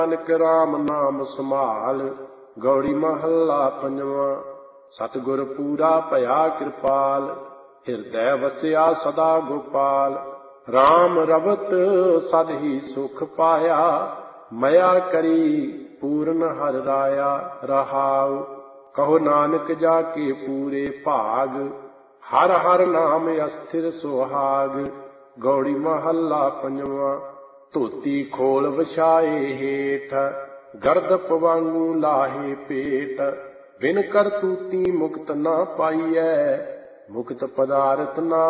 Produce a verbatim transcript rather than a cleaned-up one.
ਨਾਨਕ ਰਾਮ ਨਾਮ ਸੰਭਾਲ। ਗੌੜੀ ਮਹੱਲਾ ਪੰਜਵਾਂ। ਸਤਿਗੁਰ ਪੂਰਾ ਭਇਆ ਕਿਰਪਾਲ, ਹਿਰਦੈ ਵਸਿਆ ਸਦਾ ਗੋਪਾਲ। ਰਾਮ ਰਵਤ ਸਦ ਹੀ ਸੁਖ ਪਾਇਆ, ਮਇਆ ਕਰੀ ਪੂਰਨ ਹਰਿ ਰਾਇਆ। ਰਹਾਉ ਕਹੋ ਨਾਨਕ ਜਾ ਕੇ ਪੂਰੇ ਭਾਗ, ਹਰ ਹਰ ਨਾਮ ਅਸਥਿਰ ਸੁਹਾਗ। ਗੌੜੀ ਮਹੱਲਾ ਪੰਜਵਾਂ। ਧੋਤੀ ਖੋਲ ਵਿਛਾਏ ਹੇਠ, ਗਰਦਪ ਵਾਂਗੂ ਲਾਹੇ ਪੇਟ। ਬਿਨ ਕਰਤੂਤੀ ਮੁਕਤ ਨਾ ਪਾਈਐ, ਮੁਕਤ ਪਦਾਰਥ ਨਾ